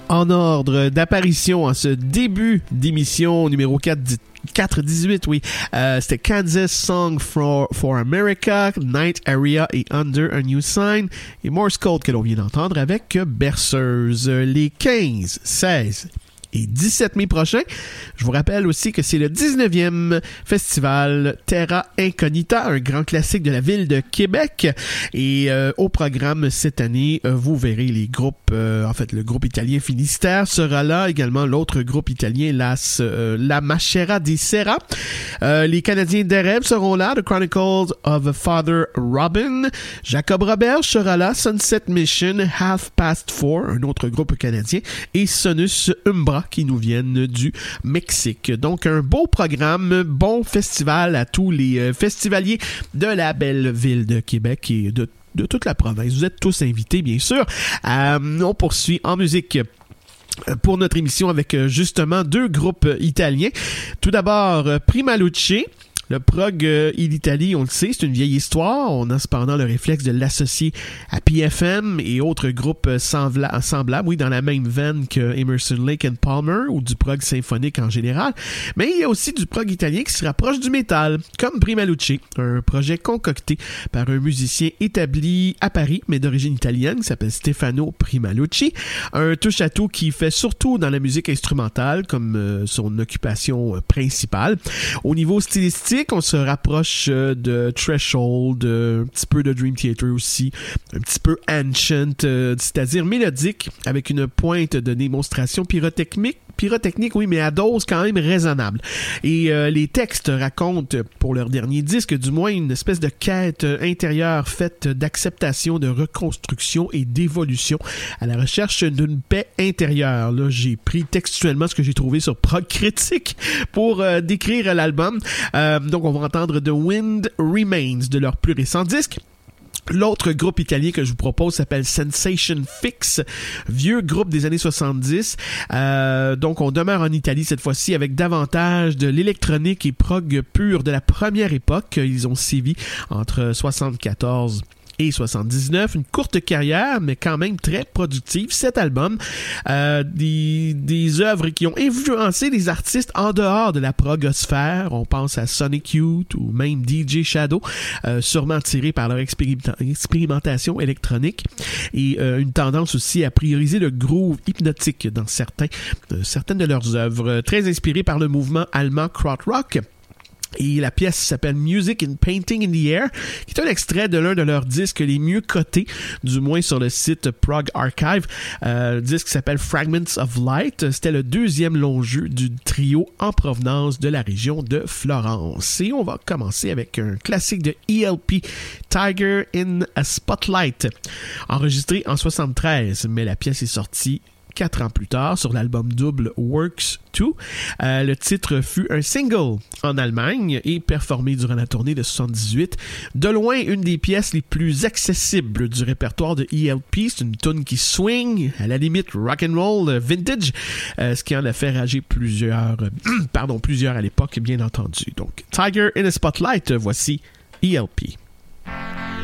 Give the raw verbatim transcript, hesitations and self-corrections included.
En ordre d'apparition en ce début d'émission numéro quatre dix-huit, oui. Euh, c'était Kansas Song for, for America, Night Area et Under a New Sign et Morse Code que l'on vient d'entendre avec Berceuse. Les quinze, seize et dix-sept mai prochains. Je vous rappelle aussi que c'est le dix-neuvième festival Terra Incognita, un grand classique de la ville de Québec. Et euh, au programme cette année, euh, vous verrez les groupes, euh, en fait le groupe italien Finistère sera là, également l'autre groupe italien Las, euh, La Machera di Sera. Euh, les Canadiens d'Ereb seront là, The Chronicles of Father Robin. Jacob Roberge sera là, Sunset Mission, Half Past Four, un autre groupe canadien, et Sonus Umbra, qui nous viennent du Mexique. Donc, un beau programme, bon festival à tous les euh, festivaliers de la belle ville de Québec et de, de toute la province. Vous êtes tous invités, bien sûr. Euh, on poursuit en musique pour notre émission avec euh, justement deux groupes italiens. Tout d'abord, euh, Prima Luce. Le prog euh, in Italie, on le sait, c'est une vieille histoire. On a cependant le réflexe de l'associer à P F M et autres groupes sembla- semblables, oui, dans la même veine que Emerson, Lake and Palmer ou du prog symphonique en général. Mais il y a aussi du prog italien qui se rapproche du métal, comme Prima Luce, un projet concocté par un musicien établi à Paris, mais d'origine italienne, qui s'appelle Stefano Primalucci. Un touche-à-tout qui fait surtout dans la musique instrumentale, comme euh, son occupation euh, principale. Au niveau stylistique, on se rapproche euh, de Threshold, euh, un petit peu de Dream Theater aussi, un petit peu Ancient, euh, c'est-à-dire mélodique, avec une pointe de démonstration pyrotechnique, pyrotechnique, oui, mais à dose quand même raisonnable. Et euh, les textes racontent, pour leur dernier disque, du moins une espèce de quête intérieure faite d'acceptation, de reconstruction et d'évolution à la recherche d'une paix intérieure. Là, j'ai pris textuellement ce que j'ai trouvé sur Prog Critique pour euh, décrire l'album. Euh, donc, on va entendre The Wind Remains de leur plus récent disque. L'autre groupe italien que je vous propose s'appelle Sensation Fix, vieux groupe des années soixante-dix. Euh, donc, on demeure en Italie cette fois-ci avec davantage de l'électronique et prog pure de la première époque. Ils ont sévi entre soixante-quatorze et soixante-dix-neuf, une courte carrière, mais quand même très productive. Cet album, euh, des, des œuvres qui ont influencé les artistes en dehors de la progosphère. On pense à Sonic Youth ou même D J Shadow, euh, sûrement tirés par leur expériment- expérimentation électronique. Et euh, une tendance aussi à prioriser le groove hypnotique dans certains, euh, certaines de leurs œuvres. Très inspirées par le mouvement allemand krautrock. Et la pièce s'appelle Music and Painting in the Air, qui est un extrait de l'un de leurs disques les mieux cotés, du moins sur le site Prog Archive. Euh, le disque s'appelle Fragments of Light. C'était le deuxième long jeu du trio en provenance de la région de Florence. Et on va commencer avec un classique de E L P, Tiger in a Spotlight, enregistré en soixante-treize, mais la pièce est sortie quatre ans plus tard sur l'album double Works deux. Euh, le titre fut un single en Allemagne et performé durant la tournée de soixante-dix-huit. De loin, une des pièces les plus accessibles du répertoire de E L P. C'est une tune qui swing, à la limite rock'n'roll vintage, euh, ce qui en a fait rager plusieurs, euh, pardon, plusieurs à l'époque, bien entendu. Donc, Tiger in a Spotlight, voici E L P.